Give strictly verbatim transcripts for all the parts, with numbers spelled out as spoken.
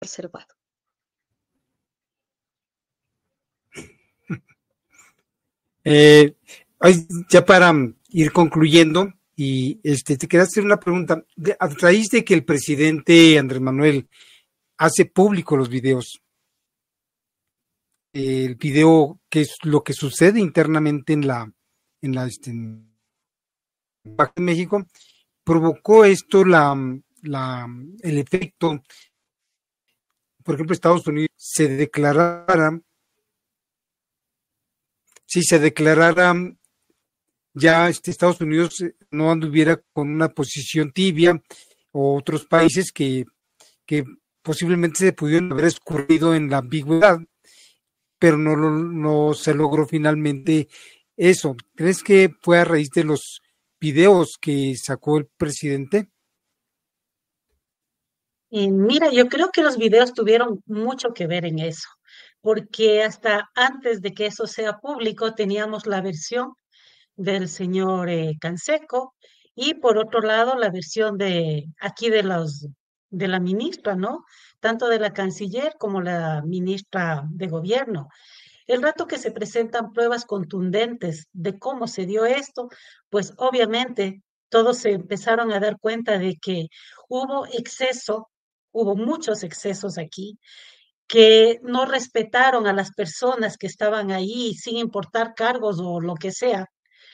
reservado. Eh, ya para ir concluyendo, y este, te quería hacer una pregunta. De, a raíz de que el presidente Andrés Manuel hace público los videos, eh, el video que es lo que sucede internamente en la, en la, este, en México, provocó esto la, la, el efecto, por ejemplo, Estados Unidos se declarara, si se declarara ya este, Estados Unidos no anduviera con una posición tibia, o otros países que, que posiblemente se pudieron haber escurrido en la ambigüedad, pero no, no se logró finalmente eso. ¿Crees que fue a raíz de los videos que sacó el presidente? Y mira, yo creo que los videos tuvieron mucho que ver en eso, porque hasta antes de que eso sea público teníamos la versión del señor eh, Canseco y por otro lado la versión de aquí de los de la ministra, ¿no? Tanto de la canciller como la ministra de gobierno. El rato que se presentan pruebas contundentes de cómo se dio esto, pues obviamente todos se empezaron a dar cuenta de que hubo exceso, hubo muchos excesos aquí, que no respetaron a las personas que estaban ahí sin importar cargos o lo que sea,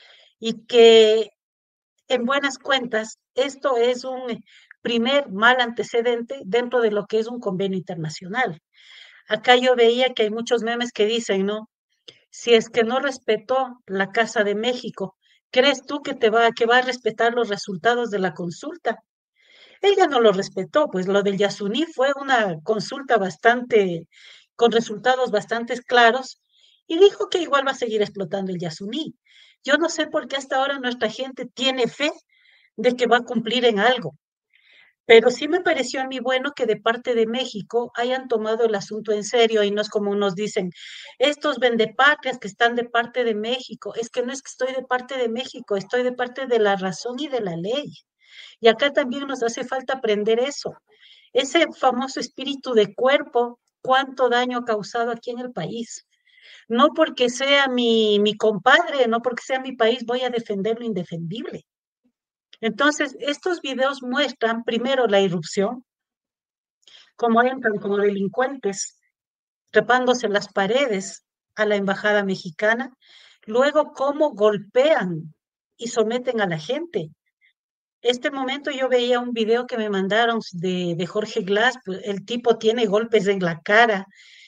y que en buenas cuentas esto es un primer mal antecedente dentro de lo que es un convenio internacional. Acá yo veía que hay muchos memes que dicen, ¿no? Si es que no respetó la Casa de México, ¿crees tú que te va, que va a respetar los resultados de la consulta? Ella no lo respetó, pues lo del Yasuní fue una consulta bastante, con resultados bastante claros, y dijo que igual va a seguir explotando el Yasuní. Yo no sé por qué hasta ahora nuestra gente tiene fe de que va a cumplir en algo. Pero sí me pareció a mí bueno que de parte de México hayan tomado el asunto en serio y no es como nos dicen, estos vendepatrias que están de parte de México. Es que no es que estoy de parte de México, estoy de parte de la razón y de la ley. Y acá también nos hace falta aprender eso. Ese famoso espíritu de cuerpo, cuánto daño ha causado aquí en el país. No porque sea mi, mi compadre, no porque sea mi país, voy a defender lo indefendible. Entonces, estos videos muestran primero la irrupción, cómo entran como delincuentes, trepándose las paredes a la embajada mexicana, luego cómo golpean y someten a la gente. Este momento yo veía un video que me mandaron de, de Jorge Glass, pues el tipo tiene golpes en la cara,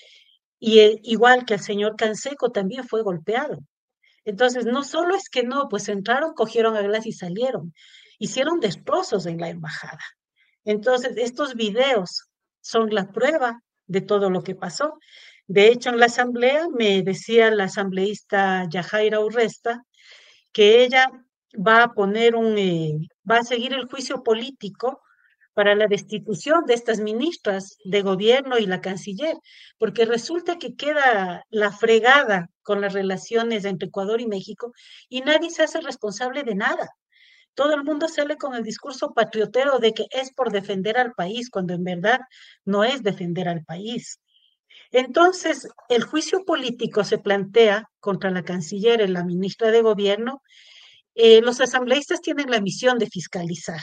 y eh, igual que el señor Canseco también fue golpeado. Entonces, no solo es que no, pues entraron, cogieron a Glass y salieron, hicieron destrozos en la embajada. Entonces, estos videos son la prueba de todo lo que pasó. De hecho, en la asamblea me decía la asambleísta Yajaira Urresta que ella va a poner un, eh, va a seguir el juicio político para la destitución de estas ministras de gobierno y la canciller, porque resulta que queda la fregada con las relaciones entre Ecuador y México y nadie se hace responsable de nada. Todo el mundo sale con el discurso patriotero de que es por defender al país, cuando en verdad no es defender al país. Entonces, el juicio político se plantea contra la canciller y la ministra de gobierno. Eh, los asambleístas tienen la misión de fiscalizar.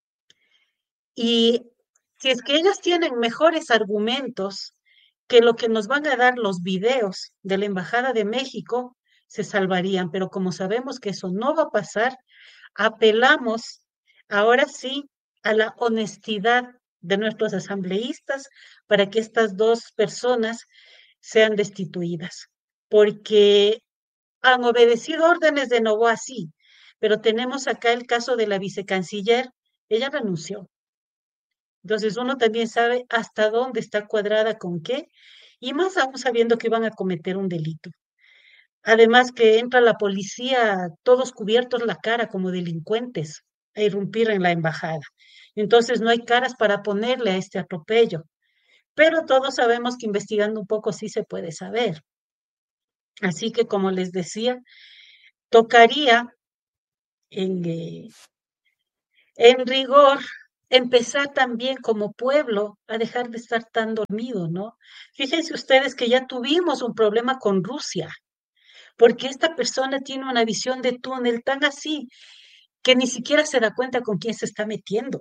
Y si es que ellas tienen mejores argumentos que lo que nos van a dar los videos de la Embajada de México, se salvarían. Pero como sabemos que eso no va a pasar, apelamos ahora sí a la honestidad de nuestros asambleístas para que estas dos personas sean destituidas, porque han obedecido órdenes de Novoa, sí, pero tenemos acá el caso de la vicecanciller, ella renunció. Entonces uno también sabe hasta dónde está cuadrada con qué, y más aún sabiendo que van a cometer un delito. Además que entra la policía todos cubiertos la cara como delincuentes a irrumpir en la embajada. Entonces no hay caras para ponerle a este atropello. Pero todos sabemos que investigando un poco sí se puede saber. Así que como les decía, tocaría en, eh, en rigor empezar también como pueblo a dejar de estar tan dormido, ¿no? Fíjense ustedes que ya tuvimos un problema con Rusia, porque esta persona tiene una visión de túnel tan así que ni siquiera se da cuenta con quién se está metiendo.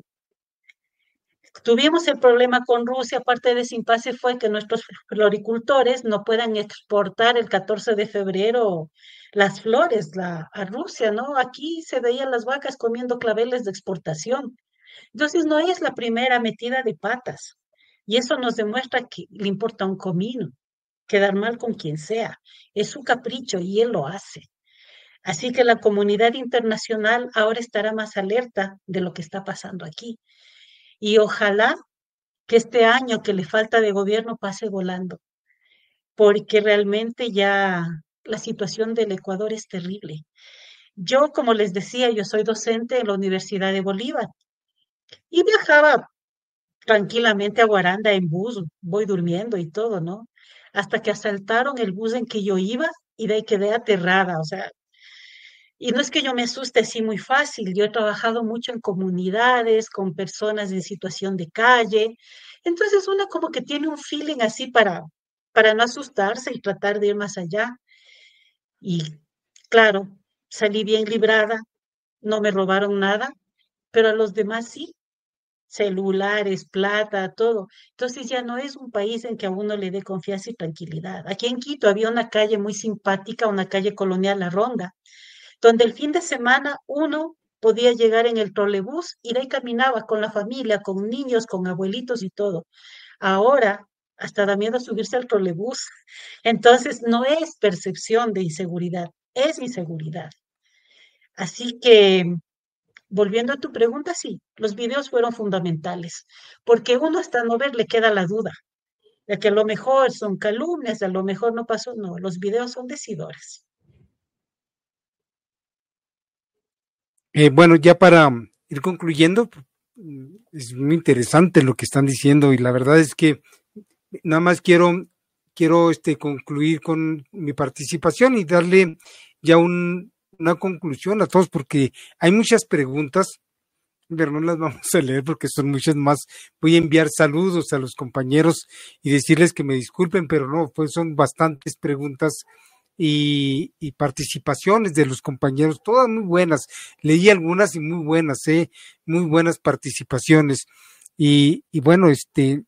Tuvimos el problema con Rusia, parte de ese impasse fue que nuestros floricultores no puedan exportar el catorce de febrero las flores la, a Rusia, ¿no? Aquí se veían las vacas comiendo claveles de exportación. Entonces no es la primera metida de patas. Y eso nos demuestra que le importa un comino, quedar mal con quien sea. Es su capricho y él lo hace. Así que la comunidad internacional ahora estará más alerta de lo que está pasando aquí. Y ojalá que este año que le falta de gobierno pase volando, porque realmente ya la situación del Ecuador es terrible. Yo, como les decía, yo soy docente en la Universidad de Bolívar y viajaba tranquilamente a Guaranda en bus, voy durmiendo y todo, ¿no? Hasta que asaltaron el bus en que yo iba y de ahí quedé aterrada, o sea, y no es que yo me asuste así muy fácil, yo he trabajado mucho en comunidades, con personas en situación de calle, entonces uno como que tiene un feeling así para, para no asustarse y tratar de ir más allá. Y claro, salí bien librada, no me robaron nada, pero a los demás sí, celulares, plata, todo. Entonces ya no es un país en que a uno le dé confianza y tranquilidad. Aquí en Quito había una calle muy simpática, una calle colonial, La Ronda, donde el fin de semana uno podía llegar en el trolebús y de ahí caminaba con la familia, con niños, con abuelitos y todo. Ahora hasta da miedo subirse al trolebús. Entonces no es percepción de inseguridad, es inseguridad. Así que, volviendo a tu pregunta, sí, los videos fueron fundamentales, porque uno hasta no ver le queda la duda de que a lo mejor son calumnias, a lo mejor no pasó, no, los videos son decidores. Eh, bueno, ya para mm, ir concluyendo, mm, es muy interesante lo que están diciendo y la verdad es que nada más quiero, quiero este, concluir con mi participación y darle ya un, una conclusión a todos porque hay muchas preguntas, pero no las vamos a leer porque son muchas más. Voy a enviar saludos a los compañeros y decirles que me disculpen, pero no, pues son bastantes preguntas y, y participaciones de los compañeros, todas muy buenas. Leí algunas y muy buenas, ¿eh? Muy buenas participaciones. Y, y bueno, este,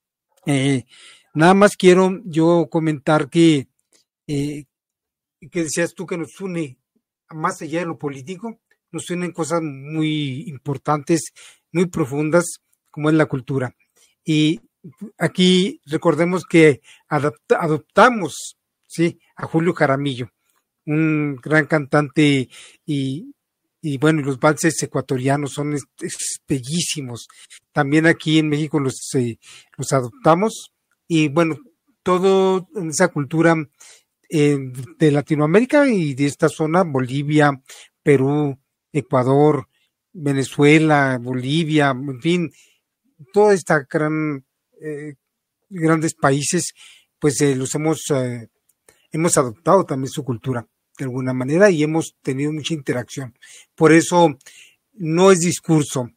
eh, nada más quiero yo comentar que, eh, que decías tú que nos une más allá de lo político, nos unen cosas muy importantes, muy profundas, como es la cultura. Y aquí recordemos que adopta, adoptamos, ¿sí?, a Julio Jaramillo, un gran cantante y, y bueno, los valses ecuatorianos son es, es bellísimos. También aquí en México los, eh, los adoptamos y bueno, todo en esa cultura eh, de Latinoamérica y de esta zona, Bolivia, Perú, Ecuador, Venezuela, Bolivia, en fin, toda esta gran, eh, grandes países, pues eh, los hemos, eh, hemos adoptado también su cultura de alguna manera y hemos tenido mucha interacción. Por eso no es discurso,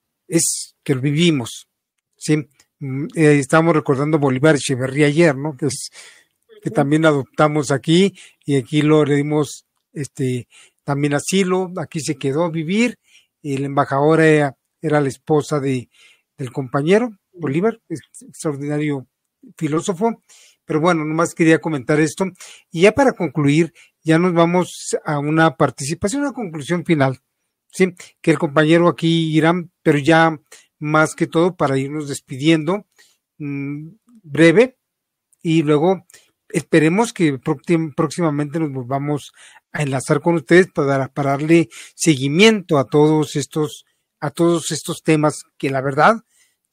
es que lo vivimos, ¿sí? Mm, eh, estamos recordando Bolívar Echeverría ayer, ¿no? Que es que también adoptamos aquí y aquí lo le dimos este también asilo, aquí se quedó a vivir, y la embajadora era, era la esposa de, del compañero Bolívar, extraordinario filósofo, pero bueno, nomás quería comentar esto y ya para concluir, ya nos vamos a una participación, una conclusión final, sí, que el compañero aquí irá, pero ya más que todo para irnos despidiendo, mmm, breve, y luego esperemos que próximamente nos volvamos a enlazar con ustedes para, para darle seguimiento a todos estos, a todos estos temas que la verdad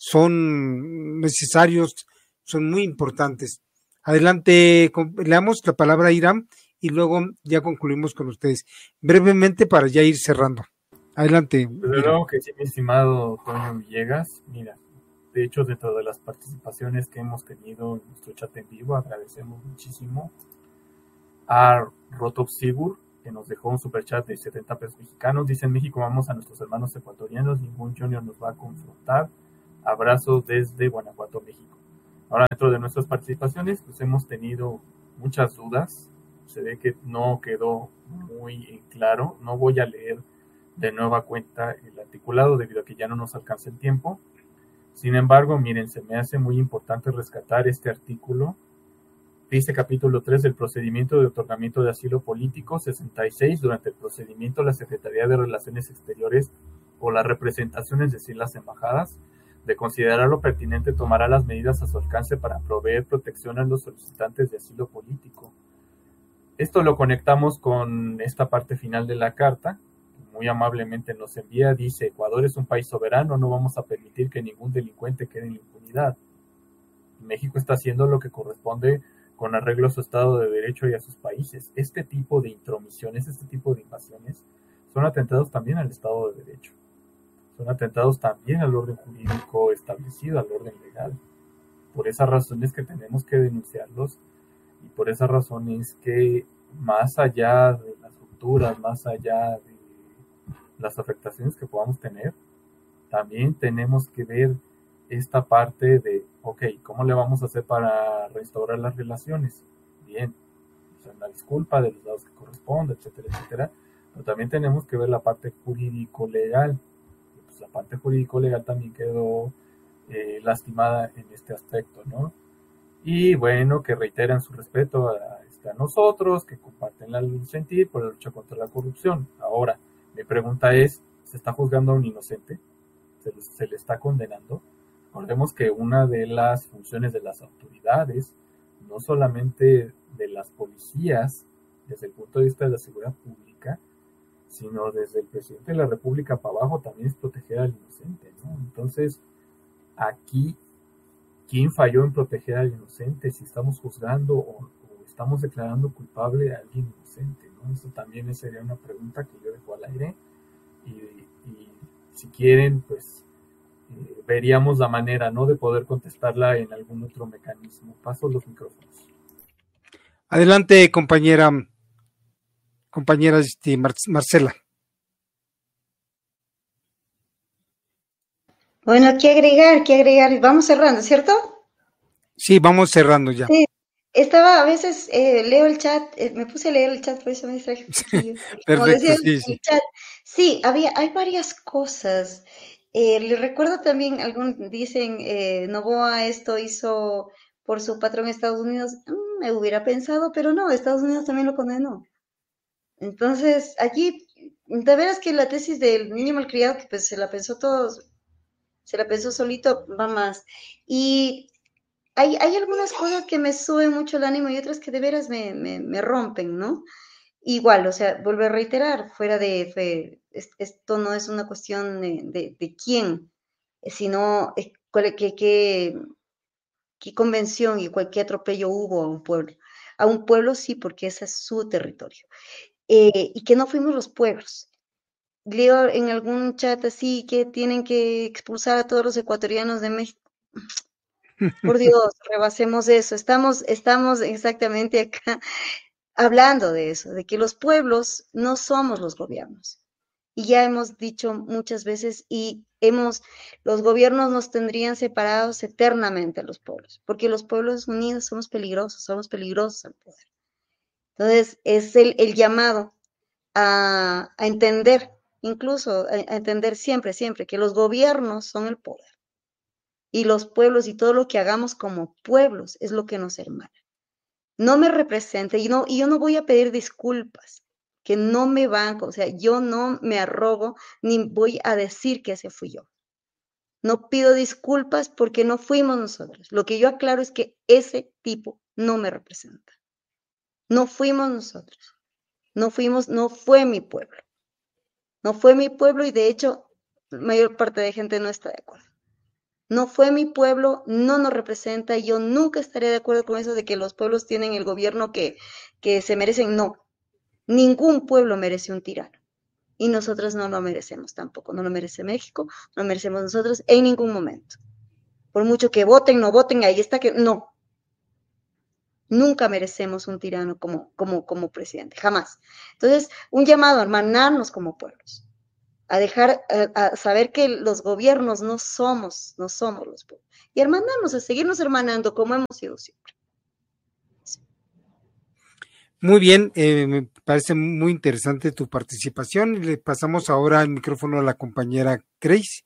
son necesarios, son muy importantes. Adelante, le damos la palabra a Irán y luego ya concluimos con ustedes. Brevemente para ya ir cerrando. Adelante. Desde luego que sí, mi estimado Toño Villegas. Mira, de hecho, dentro de las participaciones que hemos tenido en nuestro chat en vivo, agradecemos muchísimo a Rotop Sigur, que nos dejó un superchat de setenta pesos mexicanos. Dice: en México vamos a nuestros hermanos ecuatorianos, ningún junior nos va a confrontar. Abrazos desde Guanajuato, México. Ahora, dentro de nuestras participaciones, pues hemos tenido muchas dudas. Se ve que no quedó muy claro. No voy a leer de nueva cuenta el articulado debido a que ya no nos alcanza el tiempo. Sin embargo, miren, se me hace muy importante rescatar este artículo. Dice capítulo tres del procedimiento de otorgamiento de asilo político, sesenta y seis. Durante el procedimiento, la Secretaría de Relaciones Exteriores o las representaciones, es decir, las embajadas, de considerarlo pertinente, tomará las medidas a su alcance para proveer protección a los solicitantes de asilo político. Esto lo conectamos con esta parte final de la carta, que muy amablemente nos envía. Dice: Ecuador es un país soberano, no vamos a permitir que ningún delincuente quede en la impunidad. México está haciendo lo que corresponde con arreglo a su Estado de Derecho y a sus países. Este tipo de intromisiones, este tipo de invasiones, son atentados también al Estado de Derecho. Son atentados también al orden jurídico establecido, al orden legal. Por esas razones que tenemos que denunciarlos, y por esas razones que, más allá de las rupturas, más allá de las afectaciones que podamos tener, también tenemos que ver esta parte de, ok, ¿cómo le vamos a hacer para restaurar las relaciones? Bien, o sea, una disculpa de los lados que corresponda, etcétera, etcétera, pero también tenemos que ver la parte jurídico-legal. Pues la parte jurídico-legal también quedó eh, lastimada en este aspecto, ¿no? Y bueno, que reiteran su respeto a, este, a nosotros, que comparten el sentir por la lucha contra la corrupción. Ahora, mi pregunta es, ¿se está juzgando a un inocente? ¿Se le, se le está condenando? Recordemos que una de las funciones de las autoridades, no solamente de las policías, desde el punto de vista de la seguridad pública, sino desde el presidente de la República para abajo, también es proteger al inocente, ¿no? Entonces, aquí, ¿quién falló en proteger al inocente? Si estamos juzgando o, o estamos declarando culpable a alguien inocente, ¿no? Eso también sería una pregunta que yo dejo al aire, y, y si quieren, pues eh, veríamos la manera, ¿no?, de poder contestarla en algún otro mecanismo. Paso los micrófonos. Adelante, compañera, compañera este, Mar- Marcela. Bueno, ¿qué agregar? ¿Qué agregar? Vamos cerrando, ¿cierto? Sí, vamos cerrando ya. Sí. Estaba, a veces eh, leo el chat, eh, me puse a leer el chat, por eso me distraje un poquillo. Como Perfecto, decía el, sí, el sí. chat, sí, había, hay varias cosas. Eh, le recuerdo también, algún, dicen, eh, Noboa esto hizo por su patrón Estados Unidos. Mm, me hubiera pensado, pero no, Estados Unidos también lo condenó. Entonces, aquí, de veras que la tesis del niño malcriado, que pues se la pensó todos, se la pensó solito, va más. Y hay, hay algunas cosas que me suben mucho el ánimo y otras que de veras me, me, me rompen, ¿no? Igual, o sea, vuelvo a reiterar, fuera de, de es- esto no es una cuestión de, de, de quién, eh, sino eh, cuál- qué, qué, qué convención y cualquier atropello hubo a un pueblo. A un pueblo sí, porque ese es su territorio. Eh, y que no fuimos los pueblos. Leo en algún chat así que tienen que expulsar a todos los ecuatorianos de México. Por Dios, rebasemos eso. Estamos, estamos exactamente acá hablando de eso, de que los pueblos no somos los gobiernos. Y ya hemos dicho muchas veces y hemos, los gobiernos nos tendrían separados eternamente a los pueblos, porque los pueblos unidos somos peligrosos, somos peligrosos al poder. Entonces, es el, el llamado a, a entender, incluso a, a entender siempre, siempre, que los gobiernos son el poder. Y los pueblos y todo lo que hagamos como pueblos es lo que nos hermana. No me represente y, no, y yo no voy a pedir disculpas, que no me banco, o sea, yo no me arrogo ni voy a decir que ese fui yo. No pido disculpas porque no fuimos nosotros. Lo que yo aclaro es que ese tipo no me representa. No fuimos nosotros. No fuimos, no fue mi pueblo. No fue mi pueblo y de hecho la mayor parte de gente no está de acuerdo. No fue mi pueblo, no nos representa, y yo nunca estaré de acuerdo con eso de que los pueblos tienen el gobierno que, que se merecen. No, ningún pueblo merece un tirano. Y nosotros no lo merecemos tampoco. No lo merece México, no lo merecemos nosotros en ningún momento. Por mucho que voten, no voten, ahí está que no. Nunca merecemos un tirano como, como, como presidente, jamás. Entonces, un llamado a hermanarnos como pueblos, a dejar, a, a saber que los gobiernos no somos, no somos los pueblos, y hermanarnos, a seguirnos hermanando como hemos sido siempre. Muy bien, eh, me parece muy interesante tu participación. Le pasamos ahora el micrófono a la compañera Grace.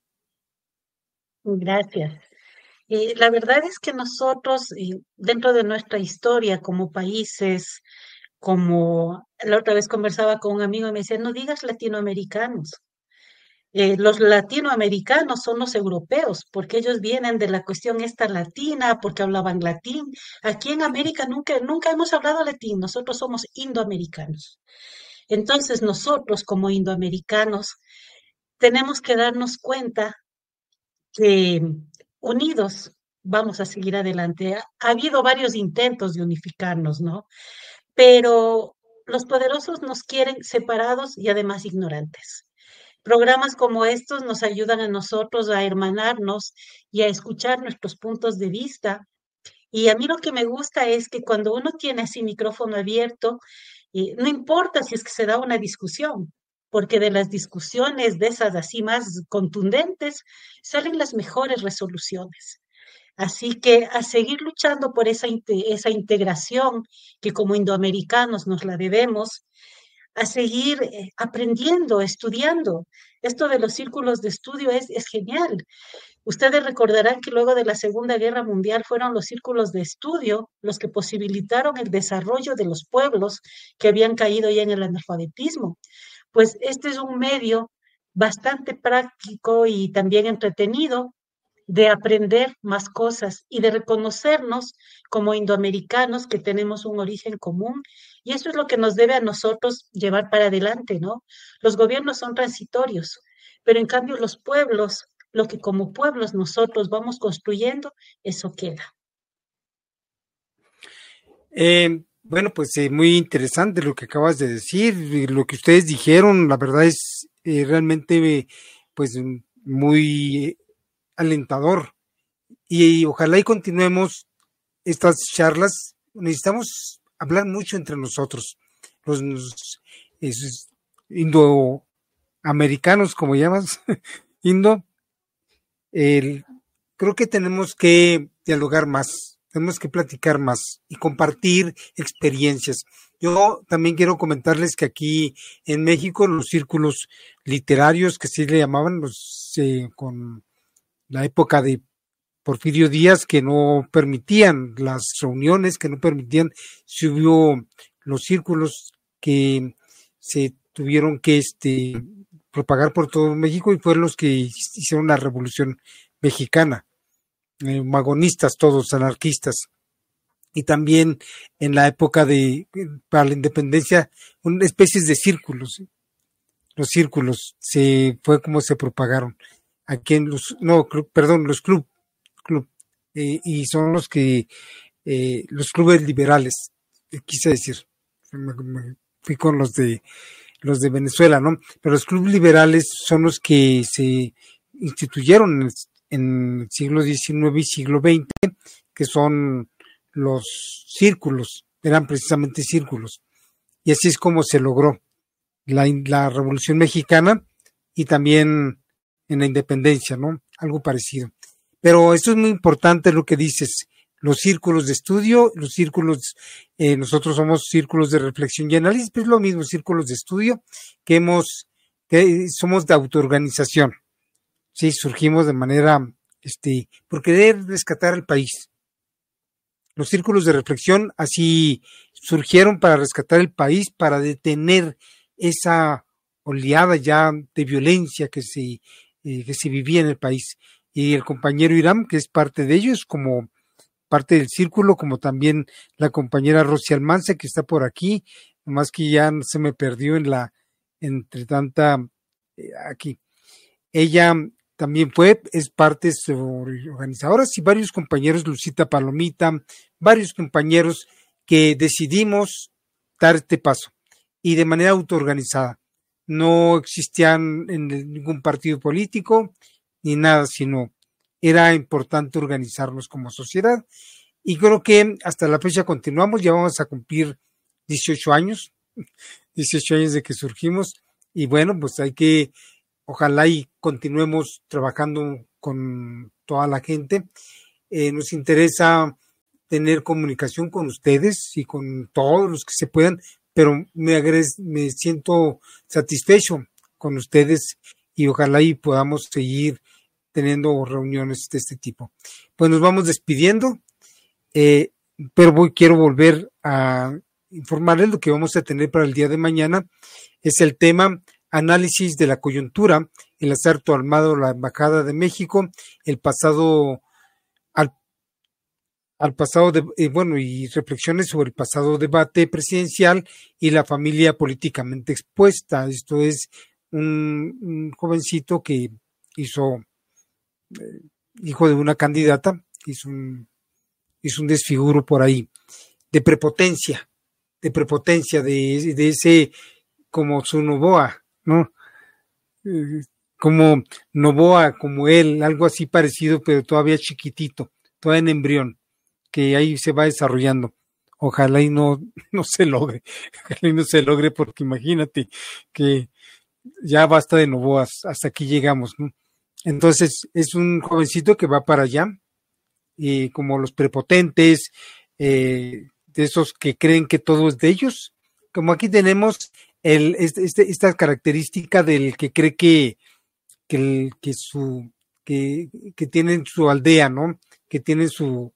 Gracias. Eh, la verdad es que nosotros, eh, dentro de nuestra historia como países, como la otra vez conversaba con un amigo y me decía, no digas latinoamericanos. Eh, los latinoamericanos son los europeos, porque ellos vienen de la cuestión esta latina, porque hablaban latín. Aquí en América nunca, nunca hemos hablado latín, nosotros somos indoamericanos. Entonces nosotros como indoamericanos tenemos que darnos cuenta que unidos vamos a seguir adelante. Ha, ha habido varios intentos de unificarnos, ¿no? Pero los poderosos nos quieren separados y además ignorantes. Programas como estos nos ayudan a nosotros a hermanarnos y a escuchar nuestros puntos de vista. Y a mí lo que me gusta es que cuando uno tiene así micrófono abierto, y no importa si es que se da una discusión, porque de las discusiones de esas así más contundentes salen las mejores resoluciones. Así que a seguir luchando por esa, inte- esa integración que como indoamericanos nos la debemos, a seguir eh, aprendiendo, estudiando. Esto de los círculos de estudio es, es genial. Ustedes recordarán que luego de la Segunda Guerra Mundial fueron los círculos de estudio los que posibilitaron el desarrollo de los pueblos que habían caído ya en el analfabetismo. Pues este es un medio bastante práctico y también entretenido de aprender más cosas y de reconocernos como indoamericanos que tenemos un origen común. Y eso es lo que nos debe a nosotros llevar para adelante, ¿no? Los gobiernos son transitorios, pero en cambio los pueblos, lo que como pueblos nosotros vamos construyendo, eso queda. Eh, bueno, pues eh, muy interesante lo que acabas de decir, lo que ustedes dijeron, la verdad es eh, realmente eh, pues muy eh, alentador y, y ojalá y continuemos estas charlas. Necesitamos hablar mucho entre nosotros, los, los esos indoamericanos, como llamas, indo, el, creo que tenemos que dialogar más, tenemos que platicar más y compartir experiencias. Yo también quiero comentarles que aquí en México los círculos literarios, que sí le llamaban, los eh, con la época de Porfirio Díaz, que no permitían las reuniones, que no permitían, si hubo los círculos que se tuvieron que este, propagar por todo México y fueron los que hicieron la Revolución Mexicana, eh, magonistas todos, anarquistas. Y también en la época de, para la independencia, una especie de círculos, los círculos, se fue como se propagaron. Aquí en los, no, club, perdón, los club, club eh, y son los que, eh, los clubes liberales, eh, quise decir, me, me fui con los de, los de Venezuela, ¿no? Pero los clubes liberales son los que se instituyeron en el, en el siglo diecinueve y siglo veinte, que son los círculos, eran precisamente círculos. Y así es como se logró la, la Revolución Mexicana y también en la independencia, ¿no? Algo parecido. Pero esto es muy importante lo que dices, los círculos de estudio, los círculos, eh, nosotros somos círculos de reflexión y análisis, pero es lo mismo, círculos de estudio que hemos, que somos de autoorganización, sí, surgimos de manera, este, por querer rescatar al país. Los círculos de reflexión así surgieron para rescatar el país, para detener esa oleada ya de violencia que se, eh, que se vivía en el país. Y el compañero Irán, que es parte de ellos, como parte del círculo, como también la compañera Rosy Almanza, que está por aquí, nomás que ya se me perdió en la, entre tanta, eh, aquí. Ella también fue, es parte de organizadoras y varios compañeros, Lucita Palomita, varios compañeros que decidimos dar este paso y de manera autoorganizada. No existían en ningún partido político ni nada, sino era importante organizarnos como sociedad y creo que hasta la fecha continuamos, ya vamos a cumplir dieciocho años, dieciocho años de que surgimos, y bueno, pues hay que, ojalá y continuemos trabajando con toda la gente. Eh, nos interesa tener comunicación con ustedes y con todos los que se puedan, pero me, agres, me siento satisfecho con ustedes y ojalá y podamos seguir teniendo reuniones de este tipo. Pues nos vamos despidiendo, eh, pero voy, quiero volver a informarles lo que vamos a tener para el día de mañana. Es el tema análisis de la coyuntura, el asalto armado a la Embajada de México, el pasado al, al pasado de, eh, bueno, y reflexiones sobre el pasado debate presidencial y la familia políticamente expuesta. Esto es un, un jovencito que hizo, eh, hijo de una candidata, hizo un, hizo un desfiguro por ahí, de prepotencia, de prepotencia, de, de ese, como su Novoa, ¿no? Eh, como Novoa, como él, algo así parecido, pero todavía chiquitito, todavía en embrión, que ahí se va desarrollando. Ojalá y no, no se logre, ojalá y no se logre, porque imagínate que ya basta de Novoas, hasta aquí llegamos, ¿no? Entonces, es un jovencito que va para allá, y como los prepotentes, eh, de esos que creen que todo es de ellos, como aquí tenemos el, este, este, esta característica del que cree que, que, el, que su, que, que tienen su aldea, ¿no? Que tienen su,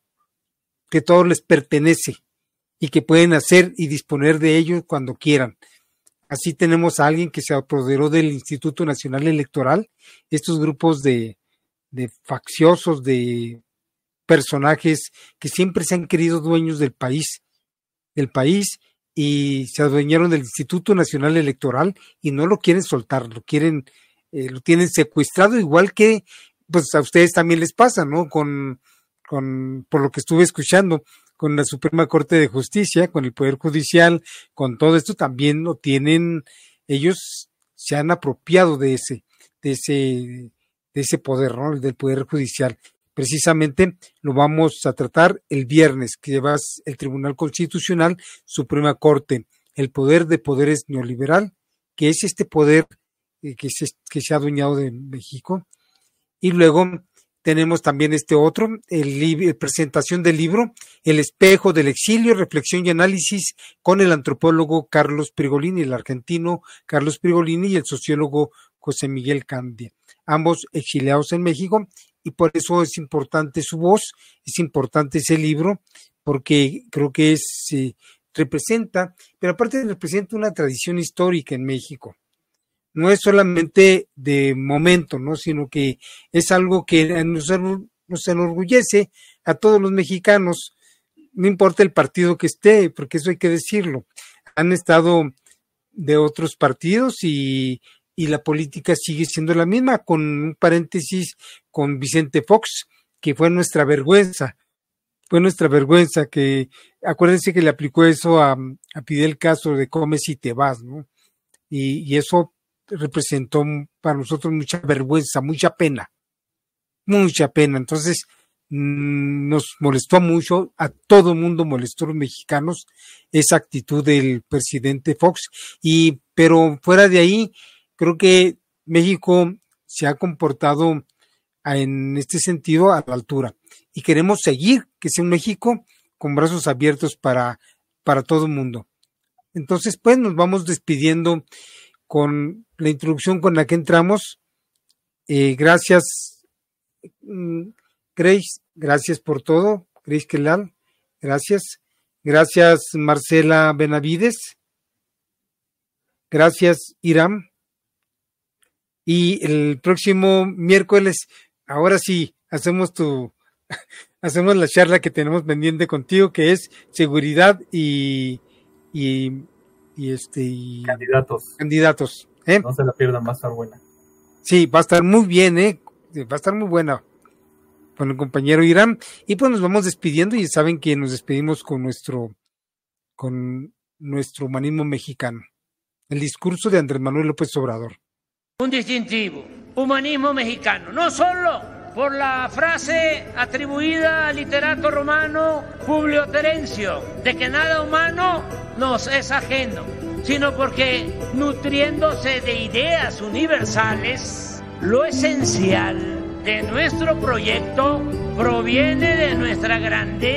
que todo les pertenece y que pueden hacer y disponer de ellos cuando quieran. Así tenemos a alguien que se apoderó del Instituto Nacional Electoral, estos grupos de, de facciosos, de personajes que siempre se han querido dueños del país, del país, y se adueñaron del Instituto Nacional Electoral y no lo quieren soltar, lo quieren, eh, lo tienen secuestrado, igual que pues a ustedes también les pasa, ¿no? Con, con, por lo que estuve escuchando, con la Suprema Corte de Justicia, con el Poder Judicial, con todo esto también lo tienen, ellos se han apropiado de ese, de ese, de ese poder, ¿no? Del Poder Judicial. Precisamente lo vamos a tratar el viernes, que lleva el Tribunal Constitucional, Suprema Corte, el poder de poderes neoliberal, que es este poder eh, que, se, que se ha adueñado de México. Y luego tenemos también este otro, el, el presentación del libro, El espejo del exilio, reflexión y análisis, con el antropólogo Carlos Prigolini, el argentino Carlos Prigolini y el sociólogo José Miguel Candia, ambos exiliados en México. Y por eso es importante su voz, es importante ese libro, porque creo que es, eh, representa, pero aparte representa una tradición histórica en México. No es solamente de momento, ¿no? Sino que es algo que nos, nos enorgullece a todos los mexicanos, no importa el partido que esté, porque eso hay que decirlo. Han estado de otros partidos y y la política sigue siendo la misma, con un paréntesis con Vicente Fox, que fue nuestra vergüenza, fue nuestra vergüenza, que acuérdense que le aplicó eso a, a Fidel Castro de comes y te vas, ¿no? Y, y eso representó para nosotros mucha vergüenza, mucha pena, mucha pena. Entonces mmm, nos molestó mucho, a todo mundo molestó a los mexicanos esa actitud del presidente Fox, y pero fuera de ahí, creo que México se ha comportado en este sentido a la altura y queremos seguir que sea un México con brazos abiertos para, para todo el mundo. Entonces, pues nos vamos despidiendo con la introducción con la que entramos. Eh, gracias, Grace, gracias por todo. Grace Kelal, gracias. Gracias, Marcela Benavides. Gracias, Iram. Y el próximo miércoles, ahora sí, hacemos tu, hacemos la charla que tenemos pendiente contigo, que es seguridad y, y, y este, y candidatos. Candidatos, ¿eh? No se la pierdan, va a estar buena. Sí, va a estar muy bien, ¿eh? Va a estar muy buena con el compañero Irán. Y pues nos vamos despidiendo y saben que nos despedimos con nuestro, con nuestro humanismo mexicano. El discurso de Andrés Manuel López Obrador. Un distintivo, humanismo mexicano, no solo por la frase atribuida al literato romano Publio Terencio, de que nada humano nos es ajeno, sino porque nutriéndose de ideas universales, lo esencial de nuestro proyecto proviene de nuestra grandeza